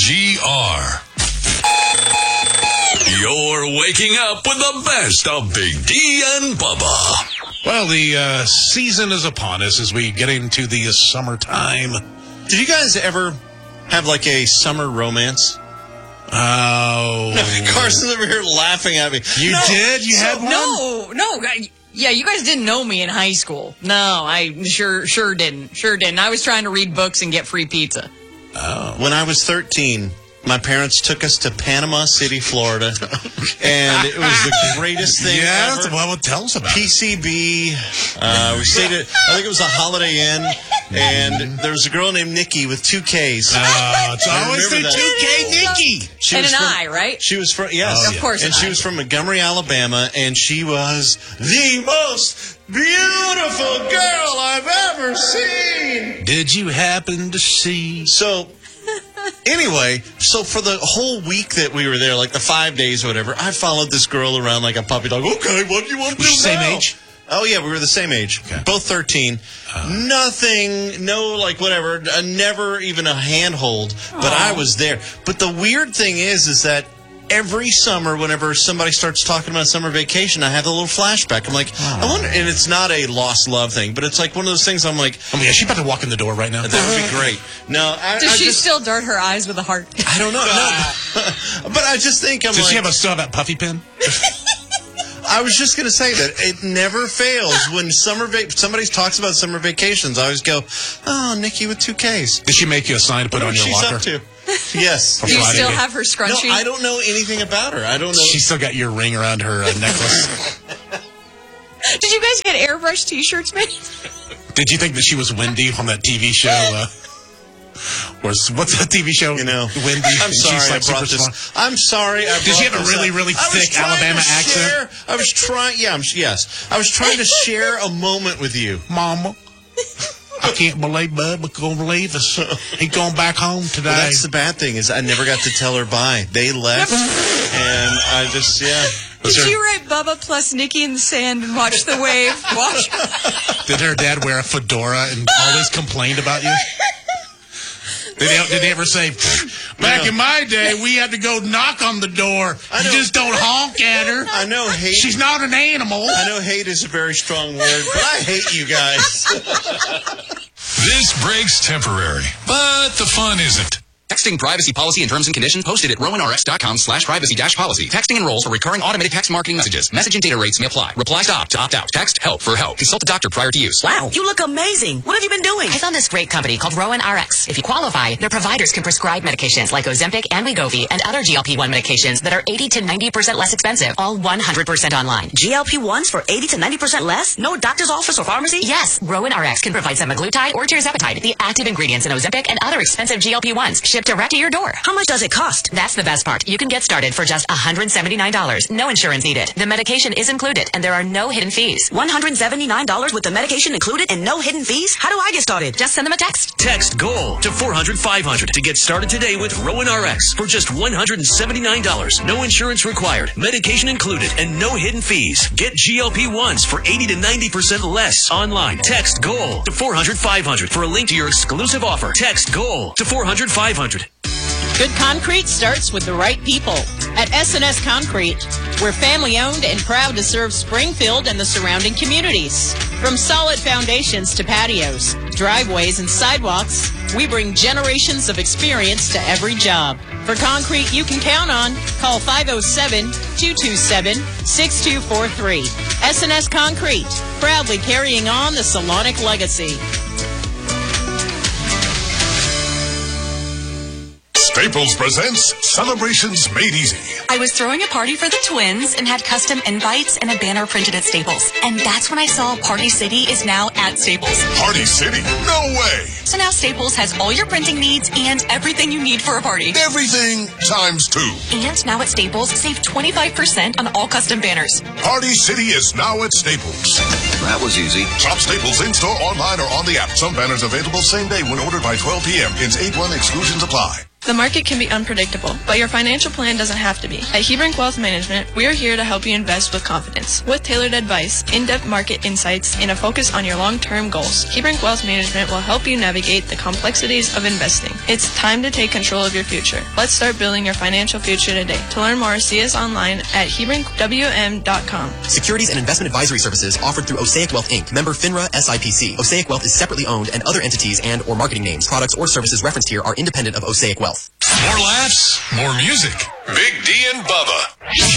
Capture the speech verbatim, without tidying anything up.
G R. You're waking up with the best of Big D and Bubba. Well, the uh, season is upon us as we get into the uh, summertime. Did you guys ever have like a summer romance? Oh. Carson's over here laughing at me. You no, did? You so, had one? No, no. I, yeah, you guys didn't know me in high school. No, I sure sure didn't. Sure didn't. I was trying to read books and get free pizza. Oh. When I was thirteen, my parents took us to Panama City, Florida, and it was the greatest thing yeah, ever. Yeah, well, tell us about P C B. Uh, we stayed at, I think it was a Holiday Inn, and there was a girl named Nikki with two K's. Uh, it's I always the remember two K Nikki. She and was an from, I, right? She was from, yes. Oh, of yeah. course. And an she I. was from Montgomery, Alabama, and she was the most beautiful girl I've ever seen. Did you happen to see? So, anyway, so for the whole week that we were there, like the five days or whatever, I followed this girl around like a puppy dog. Okay, what do you want to do Was she now? same age? Oh, yeah, we were the same age. Okay. Both thirteen. Uh, Nothing, no, like, whatever, uh, never even a handhold, but I was there. But the weird thing is, is that every summer, whenever somebody starts talking about summer vacation, I have a little flashback. I'm like, oh. I wonder, and it's not a lost love thing, but it's like one of those things I'm like, I mean, is she about to walk in the door right now? that would be great. No, I, Does I she just, still dart her eyes with a heart? I don't know. No. But I just think I'm Does like, she have a, still have that puffy pin? I was just going to say that it never fails when summer va- somebody talks about summer vacations. I always go, oh, Nikki with two K's. Did she make you a sign to put What on your she's locker? up to? Yes. Do you Friday. still have her scrunchie? No, I don't know anything about her. I don't know. She still got your ring around her uh, necklace. Did you guys get airbrush T-shirts made? Did you think that she was Wendy on that T V show? Uh, or what's that T V show? You know, Wendy. I'm and sorry she's I like brought super this. smart. I'm sorry. I Did she brought have a this really, up. really I was thick trying Alabama to accent? share- I was trying. Yeah, I'm, yes. I was trying to share a moment with you. Mama, I can't believe Bubba gonna leave us. He's going back home today. Well, that's the bad thing is I never got to tell her bye. They left, and I just yeah. Did there- you write Bubba plus Nikki in the sand and watch the wave? Watch. Did her dad wear a fedora and always complained about you? Did they, did they ever say, back No. in my day, we had to go knock on the door. I You know. just don't honk at her. I know hate. She's not an animal. I know hate is a very strong word, but I hate you guys. This break's temporary, but the fun isn't. Texting privacy policy and terms and conditions posted at rowan r x dot com slash privacy dash policy. Texting enrolls for recurring automated text marketing messages. Message and data rates may apply. Reply stop to opt out. Text help for help. Consult a doctor prior to use. Wow, you look amazing. What have you been doing? I found this great company called Rowan R X. If you qualify, their providers can prescribe medications like Ozempic and Wegovy and other G L P one medications that are eighty to ninety percent less expensive, all one hundred percent online. G L P ones for eighty to ninety percent less? No doctor's office or pharmacy? Yes, Rowan R X can provide semaglutide or tirzepatide, the active ingredients in Ozempic and other expensive G L P ones, shipped direct to your door. How much does it cost? That's the best part. You can get started for just one hundred seventy-nine dollars. No insurance needed. The medication is included, and there are no hidden fees. one hundred seventy-nine dollars with the medication included and no hidden fees? How do I get started? Just send them a text. Text GOAL to four hundred five hundred to get started today with Rowan R X for just one hundred seventy-nine dollars. No insurance required, medication included, and no hidden fees. Get G L P ones for eighty to ninety percent less online. Text GOAL to four hundred five hundred for a link to your exclusive offer. Text GOAL to four hundred five hundred. Good concrete starts with the right people. At S and S Concrete, we're family-owned and proud to serve Springfield and the surrounding communities. From solid foundations to patios, driveways, and sidewalks, we bring generations of experience to every job. For concrete you can count on, call five oh seven, two two seven, six two four three. S and S Concrete, proudly carrying on the Salonic legacy. Staples presents Celebrations Made Easy. I was throwing a party for the twins and had custom invites and a banner printed at Staples. And that's when I saw Party City is now at Staples. Party City? No way! So now Staples has all your printing needs and everything you need for a party. Everything times two. And now at Staples, save twenty-five percent on all custom banners. Party City is now at Staples. That was easy. Shop Staples in-store, online, or on the app. Some banners available same day when ordered by twelve p.m. Ins eight one exclusions apply. The market can be unpredictable, but your financial plan doesn't have to be. At Hebrink Wealth Management, we are here to help you invest with confidence. With tailored advice, in-depth market insights, and a focus on your long-term goals, Hebrink Wealth Management will help you navigate the complexities of investing. It's time to take control of your future. Let's start building your financial future today. To learn more, see us online at hebrink w m dot com. Securities and investment advisory services offered through Osaic Wealth Incorporated. Member FINRA S I P C. Osaic Wealth is separately owned, and other entities and or marketing names, products, or services referenced here are independent of Osaic Wealth. More laughs, more music. Big D and Bubba.